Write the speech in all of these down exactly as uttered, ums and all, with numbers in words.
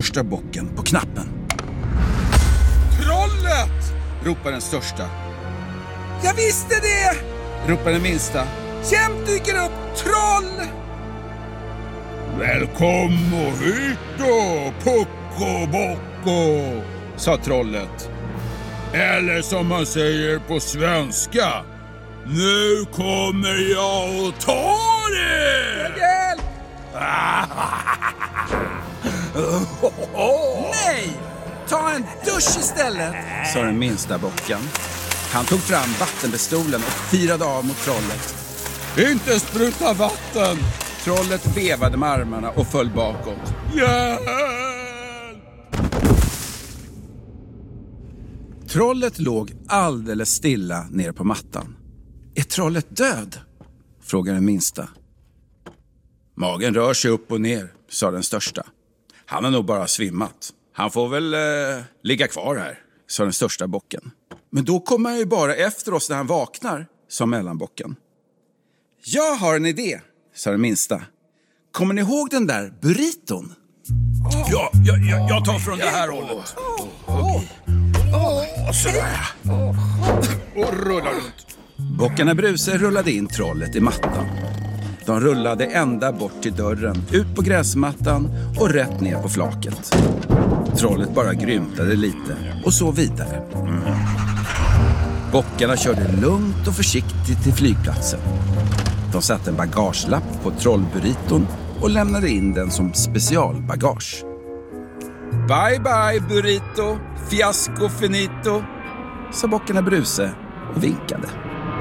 största bocken på knappen. Trollet! Ropar den största. Jag visste det! Ropar den minsta. Jämt dyker upp troll! Välkommen hit då, Pucko Bocko, sa trollet. Eller som man säger på svenska. Nu kommer jag att ta det! Hjälp! Nej! Ta en dusch istället, sa den minsta bocken. Han tog fram vattenpistolen och firade av mot trollet. Inte spruta vatten! Trollet vevade med armarna och föll bakåt. Hjälp! Trollet låg alldeles stilla ner på mattan. Är trollet död? Frågade den minsta. Magen rör sig upp och ner, sa den största. Han har nog bara svimmat. Han får väl eh, ligga kvar här, sa den största bocken. Men då kommer han ju bara efter oss när han vaknar, sa mellanbocken. Jag har en idé, sa den minsta. Kommer ni ihåg den där burriton? Oh. Ja, jag, jag, jag tar från det här hållet. Oh. Oh. Sådär. Och rullar runt. Bockarna Bruse rullade in trollet i mattan. De rullade ända bort till dörren, ut på gräsmattan och rätt ner på flaket. Trollet bara grymtade lite och så vidare. Mm. Bockarna körde lugnt och försiktigt till flygplatsen. De satte en bagagelapp på trollburriton och lämnade in den som specialbagage. Bye bye burrito, fiasco finito, sa Bockarna Bruse och vinkade.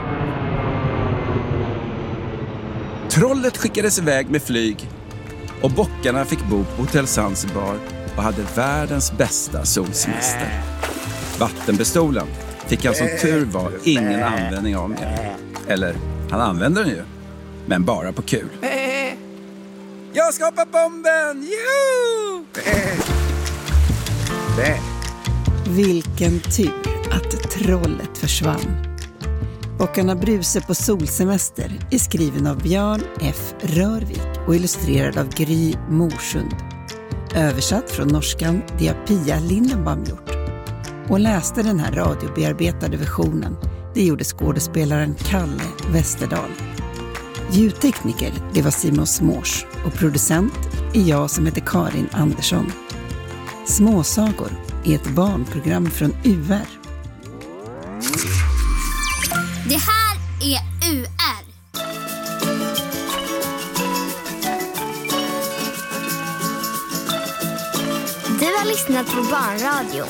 Trollet skickades iväg med flyg och bockarna fick bo på Hotell Zanzibar och hade världens bästa solsemester. Vattenpistolen fick han som tur var ingen användning av mer. Eller, han använde den ju, men bara på kul. Jag ska hoppa bomben! Juhu! Vilken tur att trollet försvann. Bockarna Bruse på solsemester är skriven av Björn F. Rörvik och illustrerad av Gry Morsund. Översatt från norskan, det har Pia Lindenbaum gjort. Och läste den här radiobearbetade versionen, det gjorde skådespelaren Kalle Westerdahl. Ljudtekniker, det var Simon Smårs och producent är jag som heter Karin Andersson. Småsagor är ett barnprogram från U R. Det här är U R. Du har lyssnat på Barnradion.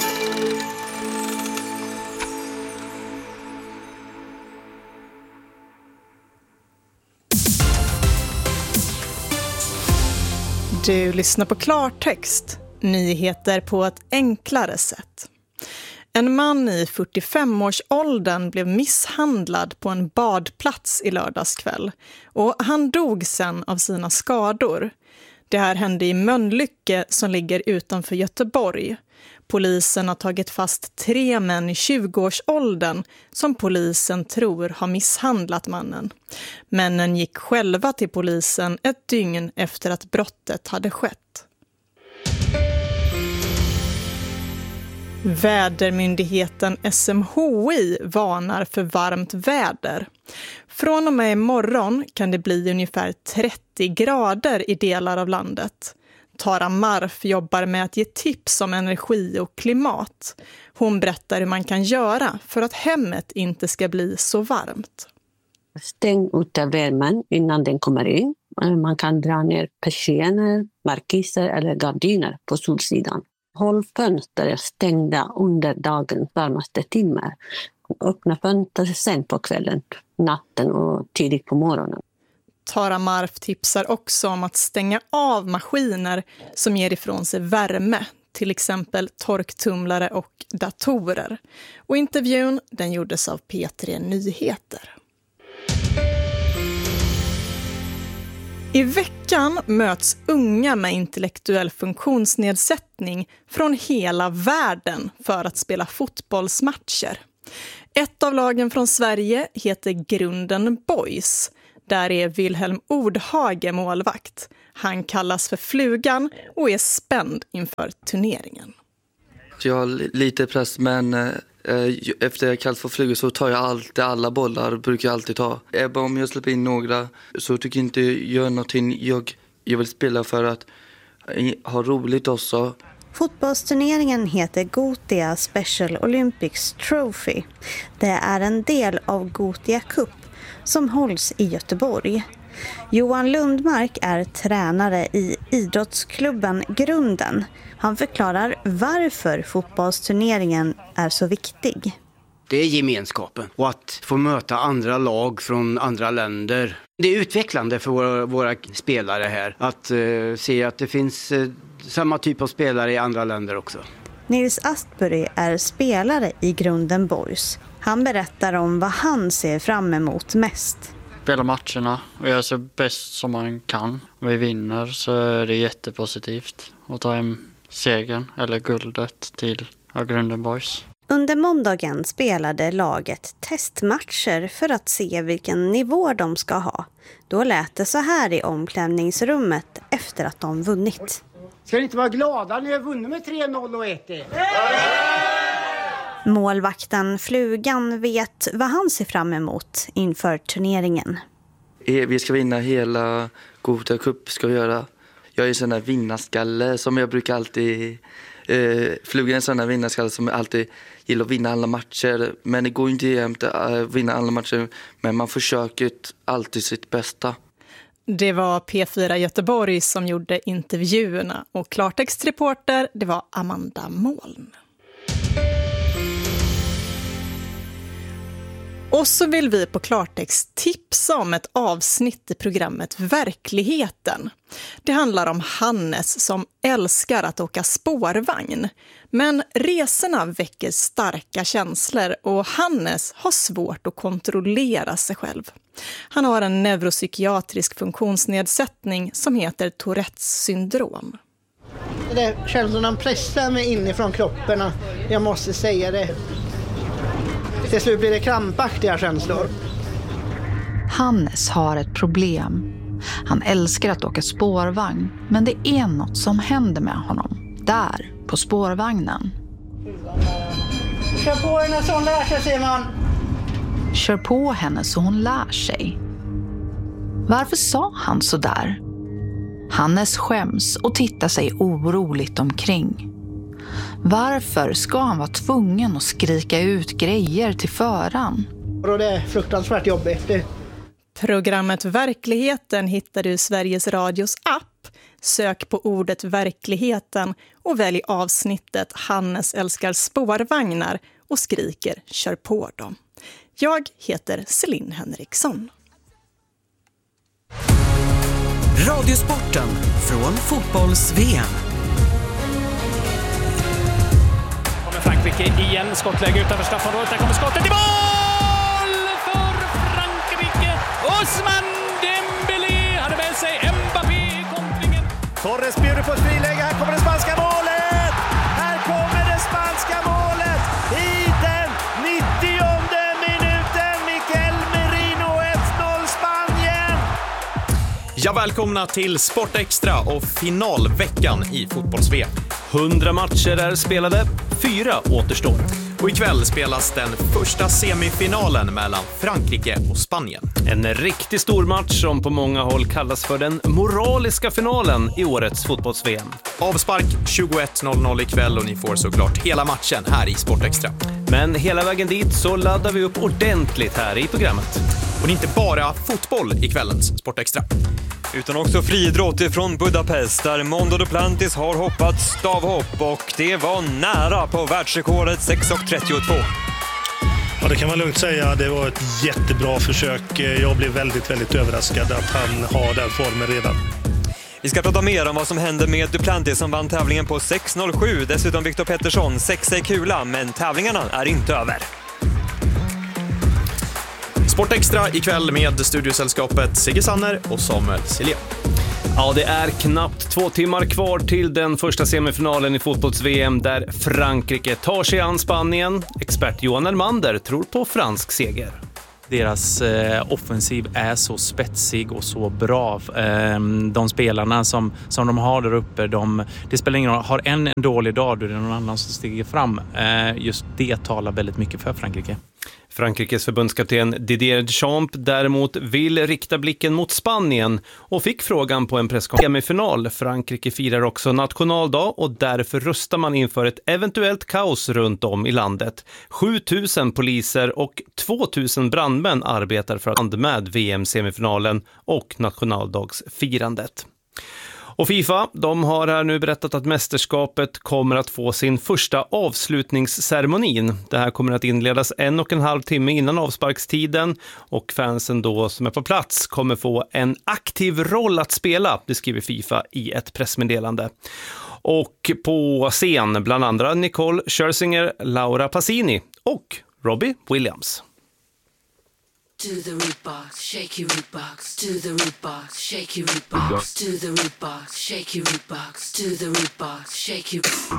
Du lyssnar på Klartext. Nyheter på ett enklare sätt. En man i fyrtiofem-årsåldern blev misshandlad på en badplats i lördagskväll och han dog sen av sina skador. Det här hände i Mölnlycke som ligger utanför Göteborg. Polisen har tagit fast tre män i tjugo-årsåldern som polisen tror har misshandlat mannen. Männen gick själva till polisen ett dygn efter att brottet hade skett. Vädermyndigheten S M H I varnar för varmt väder. Från och med imorgon kan det bli ungefär trettio grader i delar av landet. Tara Marf jobbar med att ge tips om energi och klimat. Hon berättar hur man kan göra för att hemmet inte ska bli så varmt. Stäng ute värmen innan den kommer in. Man kan dra ner persienner, markiser eller gardiner på solsidan. Håll fönster stängda under dagens varmaste timmar. Öppna fönster sen på kvällen, natten och tidigt på morgonen. Tara Marf tipsar också om att stänga av maskiner som ger ifrån sig värme, till exempel torktumlare och datorer. Och intervjun den gjordes av P tre Nyheter. I veckan möts unga med intellektuell funktionsnedsättning från hela världen för att spela fotbollsmatcher. Ett av lagen från Sverige heter Grunden Boys. Där är Wilhelm Ordhage målvakt. Han kallas för Flugan och är spänd inför turneringen. Jag har lite press, men eh, efter jag kallas för Flugan så tar jag alltid alla bollar, brukar jag alltid ta. Även om jag släpper in några så tycker jag inte jag gör någonting. Jag, jag vill spela för att ha roligt också. Fotbollsturneringen heter Gothia Special Olympics Trophy. Det är en del av Gothia Cup som hålls i Göteborg. Johan Lundmark är tränare i idrottsklubben Grunden. Han förklarar varför fotbollsturneringen är så viktig. Det är gemenskapen och att få möta andra lag från andra länder. Det är utvecklande för våra, våra spelare här att uh, se att det finns uh, samma typ av spelare i andra länder också. Nils Astbury är spelare i Grunden Boys. Han berättar om vad han ser fram emot mest. Spela matcherna och göra så bäst som man kan. Om vi vinner så är det jättepositivt att ta hem segern eller guldet till Grunden Boys. Under måndagen spelade laget testmatcher för att se vilken nivå de ska ha. Då lät det så här i omklädningsrummet efter att de vunnit. Ska ni inte vara glada när jag vunnit med tre noll och ett? Målvakten Flugan vet vad han ser fram emot inför turneringen. Vi ska vinna hela Gothia Cup, ska vi göra. Jag är en sån där vinnarskalle som jag brukar alltid... Eh, Flugan är en sån där vinnarskalle som alltid gillar att vinna alla matcher. Men det går inte jämt att uh, vinna alla matcher. Men man försöker alltid sitt bästa. Det var P fyra Göteborg som gjorde intervjuerna. Och klartextreporter, det var Amanda Moln. Och så vill vi på Klartext tipsa om ett avsnitt i programmet Verkligheten. Det handlar om Hannes som älskar att åka spårvagn. Men resorna väcker starka känslor och Hannes har svårt att kontrollera sig själv. Han har en neuropsykiatrisk funktionsnedsättning som heter Tourettes syndrom. Det känslorna pressar mig inifrån kroppen, jag måste säga det. Till slut blir det krampaktiga känslor. Hannes har ett problem. Han älskar att åka spårvagn, men det är något som händer med honom. Där, på spårvagnen. Kör på henne så hon lär sig, ser man. Kör på henne så hon lär sig. Varför sa han så där? Hannes skäms och tittar sig oroligt omkring. Varför ska han vara tvungen att skrika ut grejer till föraren? Och det är fruktansvärt jobbigt. Programmet Verkligheten hittar du i Sveriges Radios app. Sök på ordet Verkligheten och välj avsnittet Hannes älskar spårvagnar och skriker kör på dem. Jag heter Celine Henriksson. Radiosporten från fotbolls-V M. Frankrike igen, skottläge utanför straffområdet. Där kommer skottet i mål för Frankrike. Ousmane Dembélé hade med sig Mbappé i kontlingen. Torres bjuder på ett friläge. Här kommer det spanska målet. Här kommer det spanska målet i den nittionde minuten. Mikel Merino, ett noll Spanien. Ja, välkomna till Sportextra och finalveckan i fotbolls-V M. hundra matcher är spelade, fyra återstår. Och ikväll spelas den första semifinalen mellan Frankrike och Spanien. En riktigt stor match som på många håll kallas för den moraliska finalen i årets fotbolls-V M. Avspark tjugoett noll noll ikväll och ni får såklart hela matchen här i Sportextra. Men hela vägen dit så laddar vi upp ordentligt här i programmet. Och det är inte bara fotboll i kvällens Sportextra. Utan också friidrott från Budapest där Mondo Duplantis har hoppat stavhopp och det var nära på världsrekordet sex trettiotvå. Ja, det kan man lugnt säga. Det var ett jättebra försök. Jag blev väldigt, väldigt överraskad att han har den formen redan. Vi ska prata mer om vad som hände med Duplantis som vann tävlingen på sex noll sju. Dessutom Viktor Pettersson, sexa i kula, men tävlingarna är inte över. Sportextra ikväll med studiosällskapet Sigge Sanner och Samuel Silén. Ja, det är knappt två timmar kvar till den första semifinalen i fotbolls-V M där Frankrike tar sig an Spanien. Expert Johan Elmander tror på fransk seger. deras eh, offensiv är så spetsig och så bra. Eh, de spelarna som, som de har där uppe, de, det spelar ingen roll. Har en en dålig dag, då är det någon annan som stiger fram. Eh, just det talar väldigt mycket för Frankrike. Frankrikes förbundskapten Didier Deschamps däremot vill rikta blicken mot Spanien och fick frågan på en presskonferens. Semifinal. Frankrike firar också nationaldag och därför rustar man inför ett eventuellt kaos runt om i landet. sjutusen poliser och tvåtusen brandmän arbetar för att anda med V M-semifinalen och nationaldagsfirandet. Och FIFA, de har här nu berättat att mästerskapet kommer att få sin första avslutningsceremonin. Det här kommer att inledas en och en halv timme innan avsparkstiden och fansen då som är på plats kommer få en aktiv roll att spela, det skriver FIFA i ett pressmeddelande. Och på scen bland andra Nicole Scherzinger, Laura Pausini och Robbie Williams. To the root box, shake your root box. To the root box, shake your root box. To the root box, shake your root box. To the root box, shake your